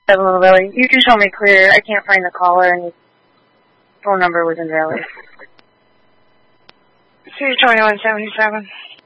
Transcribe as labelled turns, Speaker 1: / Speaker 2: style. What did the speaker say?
Speaker 1: Lily. You can show me clear. I can't find the caller and his phone number was invalid.
Speaker 2: C2177.